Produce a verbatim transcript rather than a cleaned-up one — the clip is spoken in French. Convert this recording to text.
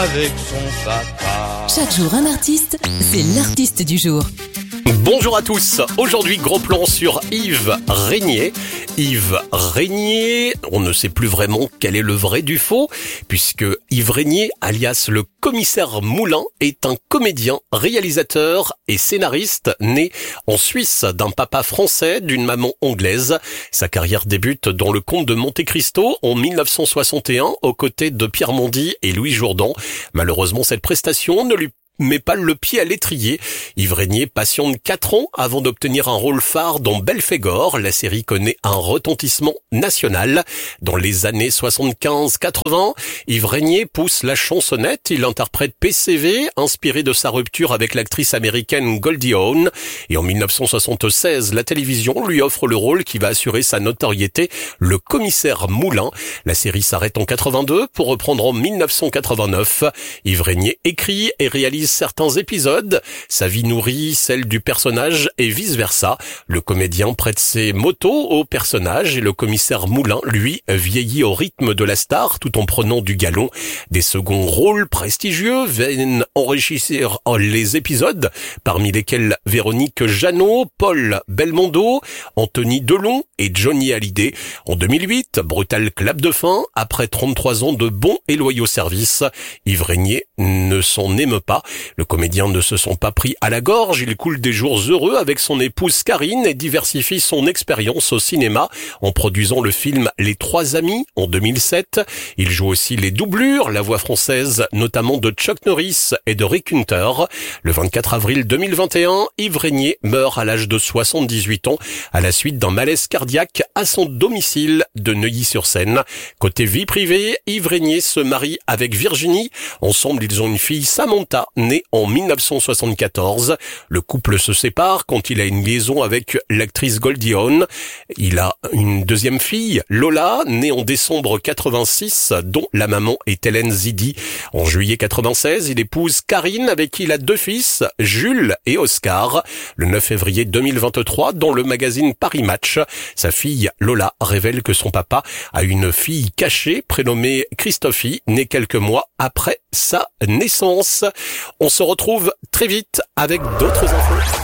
avec son papa. Chaque jour un artiste, c'est l'artiste du jour. Bonjour à tous, aujourd'hui gros plan sur Yves Régnier. Yves Régnier, on ne sait plus vraiment quel est le vrai du faux, puisque Yves Régnier, alias le commissaire Moulin, est un comédien, réalisateur et scénariste né en Suisse d'un papa français, d'une maman anglaise. Sa carrière débute dans Le Comte de Monte Cristo en mille neuf cent soixante et un aux côtés de Pierre Mondy et Louis Jourdan. Malheureusement, cette prestation ne lui mais pas le pied à l'étrier. Yves Régnier patiente quatre ans avant d'obtenir un rôle phare dans Belphégor. La série connaît un retentissement national. Dans les années soixante-quinze quatre-vingts, Yves Régnier pousse la chansonnette. Il interprète P C V, inspiré de sa rupture avec l'actrice américaine Goldie Hawn. Et en mille neuf cent soixante-seize, la télévision lui offre le rôle qui va assurer sa notoriété, le commissaire Moulin. La série s'arrête en quatre-vingt-deux pour reprendre en mille neuf cent quatre-vingt-neuf. Yves Régnier écrit et réalise certains épisodes, sa vie nourrit celle du personnage et vice-versa. Le comédien prête ses motos au personnage et le commissaire Moulin, lui, vieillit au rythme de la star tout en prenant du galon. Des seconds rôles prestigieux viennent enrichir les épisodes, parmi lesquels Véronique Jeannot, Paul Belmondo, Anthony Delon et Johnny Hallyday. En deux mille huit, brutal clap de fin, après trente-trois ans de bons et loyaux services. Yves Régnier ne s'en émeut pas. Le comédien ne se sent pas pris à la gorge, il coule des jours heureux avec son épouse Karine et diversifie son expérience au cinéma en produisant le film Les Trois Amis en deux mille sept. Il joue aussi les doublures, la voix française notamment de Chuck Norris et de Rick Hunter. Le vingt-quatre avril deux mille vingt et un, Yves Régnier meurt à l'âge de soixante-dix-huit ans à la suite d'un malaise cardiaque à son domicile de Neuilly-sur-Seine. Côté vie privée, Yves Régnier se marie avec Virginie. Ensemble, ils ont une fille, Samantha, née en mille neuf cent soixante-quatorze. Le couple se sépare quand il a une liaison avec l'actrice Goldie Hawn. Il a une deuxième fille, Lola, née en décembre quatre-vingt-six, dont la maman est Hélène Zidi. En juillet quatre-vingt-seize, il épouse Karine, avec qui il a deux fils, Jules et Oscar. Le neuf février deux mille vingt-trois, dans le magazine Paris Match, sa fille Lola révèle que son papa a une fille cachée prénommée Christophie, née quelques mois après sa naissance. On se retrouve très vite avec d'autres infos.